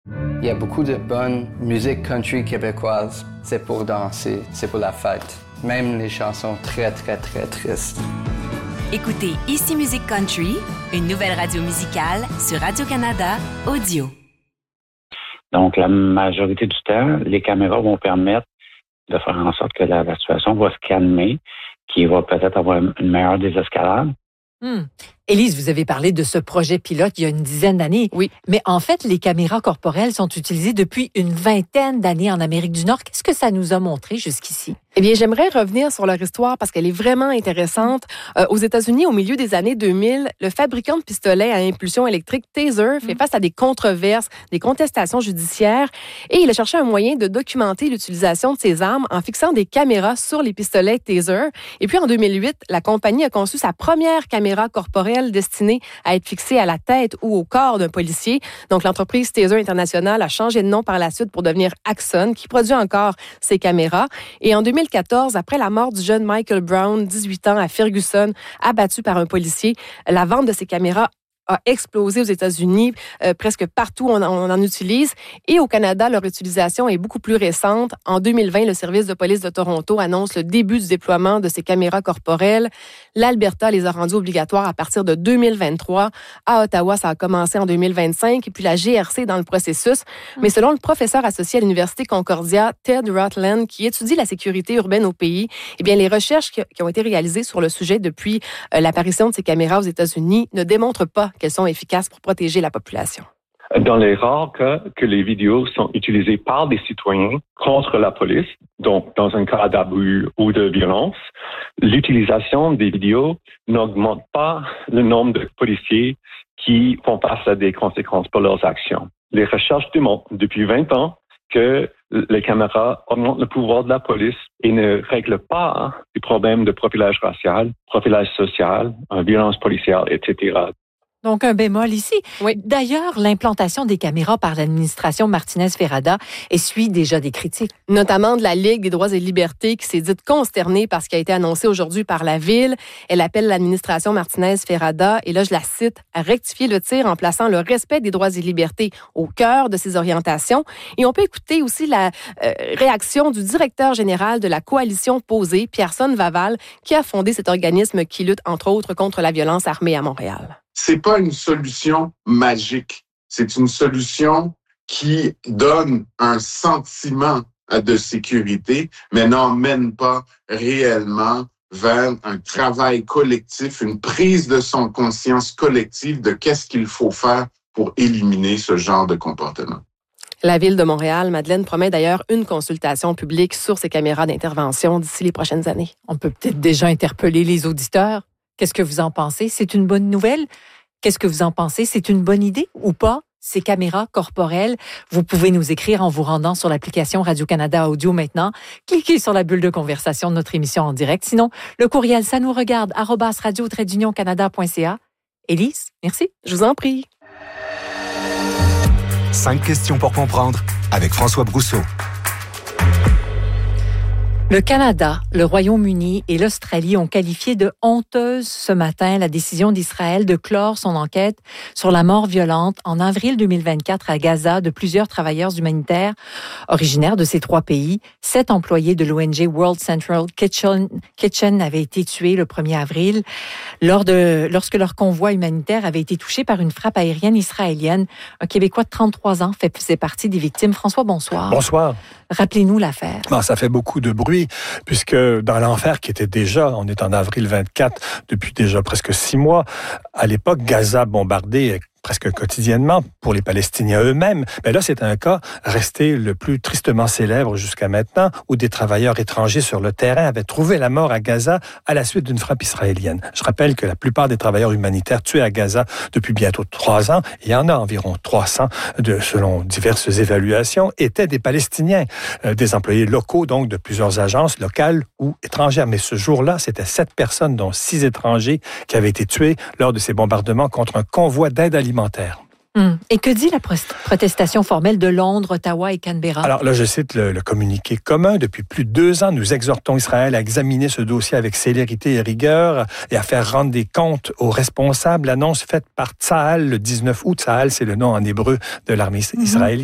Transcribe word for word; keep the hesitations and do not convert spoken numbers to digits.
Il y a beaucoup de bonne musique country québécoise. C'est pour danser, c'est pour la fête. Même les chansons très, très, très tristes. Écoutez Ici Musique Country, une nouvelle radio musicale sur Radio-Canada Audio. Donc, la majorité du temps, les caméras vont permettre de faire en sorte que la, la situation va se calmer, qu'il va peut-être avoir une meilleure désescalade. Hmm. Élise, vous avez parlé de ce projet pilote il y a une dizaine d'années. Oui. Mais en fait, les caméras corporelles sont utilisées depuis une vingtaine d'années en Amérique du Nord. Qu'est-ce que ça nous a montré jusqu'ici? Eh bien, j'aimerais revenir sur leur histoire parce qu'elle est vraiment intéressante. Euh, aux États-Unis, au milieu des années deux mille, le fabricant de pistolets à impulsion électrique Taser fait face à des controverses, des contestations judiciaires et il a cherché un moyen de documenter l'utilisation de ces armes en fixant des caméras sur les pistolets Taser. Et puis, en deux mille huit, la compagnie a conçu sa première caméra corporelle destinée à être fixée à la tête ou au corps d'un policier. Donc, l'entreprise Taser International a changé de nom par la suite pour devenir Axon, qui produit encore ces caméras. Et en deux mille quatorze, après la mort du jeune Michael Brown, dix-huit ans, à Ferguson, abattu par un policier, la vente de ces caméras a explosé aux États-Unis. Euh, presque partout, on, on en utilise. Et au Canada, leur utilisation est beaucoup plus récente. En deux mille vingt, le service de police de Toronto annonce le début du déploiement de ces caméras corporelles. L'Alberta les a rendues obligatoires à partir de deux mille vingt-trois. À Ottawa, ça a commencé en deux mille vingt-cinq. Et puis la G R C dans le processus. Mais selon le professeur associé à l'Université Concordia, Ted Rutland, qui étudie la sécurité urbaine au pays, eh bien, les recherches qui, qui ont été réalisées sur le sujet depuis euh, l'apparition de ces caméras aux États-Unis ne démontrent pas qu'elles sont efficaces pour protéger la population. Dans les rares cas que les vidéos sont utilisées par des citoyens contre la police, donc dans un cas d'abus ou de violence, l'utilisation des vidéos n'augmente pas le nombre de policiers qui font face à des conséquences pour leurs actions. Les recherches démontrent depuis vingt ans que les caméras augmentent le pouvoir de la police et ne règlent pas les problèmes de profilage racial, profilage social, violence policière, et cetera. Donc, un bémol ici. Oui. D'ailleurs, l'implantation des caméras par l'administration Martinez-Ferrada essuie déjà des critiques. Notamment de la Ligue des droits et libertés qui s'est dite consternée par ce qui a été annoncé aujourd'hui par la Ville. Elle appelle l'administration Martinez-Ferrada, et là, je la cite, à rectifier le tir en plaçant le respect des droits et libertés au cœur de ses orientations. Et on peut écouter aussi la euh, réaction du directeur général de la coalition Posée, Pierson Vaval, qui a fondé cet organisme qui lutte, entre autres, contre la violence armée à Montréal. C'est pas une solution magique. C'est une solution qui donne un sentiment de sécurité, mais n'emmène pas réellement vers un travail collectif, une prise de son conscience collective de qu'est-ce qu'il faut faire pour éliminer ce genre de comportement. La Ville de Montréal, Madeleine, promet d'ailleurs une consultation publique sur ces caméras d'intervention d'ici les prochaines années. On peut peut-être déjà interpeller les auditeurs. Qu'est-ce que vous en pensez? C'est une bonne nouvelle? Qu'est-ce que vous en pensez? C'est une bonne idée ou pas? Ces caméras corporelles, vous pouvez nous écrire en vous rendant sur l'application Radio-Canada Audio maintenant. Cliquez sur la bulle de conversation de notre émission en direct. Sinon, le courriel, ça nous regarde, arobase radio trait d'union canada point c a. Élise, merci. Je vous en prie. Cinq questions pour comprendre avec François Brousseau. Le Canada, le Royaume-Uni et l'Australie ont qualifié de honteuse ce matin la décision d'Israël de clore son enquête sur la mort violente en avril deux mille vingt-quatre à Gaza de plusieurs travailleurs humanitaires originaires de ces trois pays. Sept employés de l'O N G World Central Kitchen, Kitchen avaient été tués le premier avril lors de, lorsque leur convoi humanitaire avait été touché par une frappe aérienne israélienne. Un Québécois de trente-trois ans fait, faisait partie des victimes. François, bonsoir. Bonsoir. Rappelez-nous l'affaire. Bon, ça fait beaucoup de bruit, puisque dans l'enfer qui était déjà, on est en avril vingt-quatre, depuis déjà presque six mois, à l'époque, Gaza bombardée presque quotidiennement pour les Palestiniens eux-mêmes. Mais là, c'est un cas resté le plus tristement célèbre jusqu'à maintenant, où des travailleurs étrangers sur le terrain avaient trouvé la mort à Gaza à la suite d'une frappe israélienne. Je rappelle que la plupart des travailleurs humanitaires tués à Gaza depuis bientôt trois ans, il y en a environ trois cents, de, selon diverses évaluations, étaient des Palestiniens, euh, des employés locaux, donc de plusieurs agences locales ou étrangères. Mais ce jour-là, c'était sept personnes, dont six étrangers, qui avaient été tués lors de ces bombardements contre un convoi d'aide alimentaire. Hum. Et que dit la protestation formelle de Londres, Ottawa et Canberra? Alors là, je cite le, le communiqué commun. Depuis plus de deux ans, nous exhortons Israël à examiner ce dossier avec célérité et rigueur et à faire rendre des comptes aux responsables. L'annonce faite par Tsahal le dix-neuf août. Tsahal, c'est le nom en hébreu de l'armée israélienne.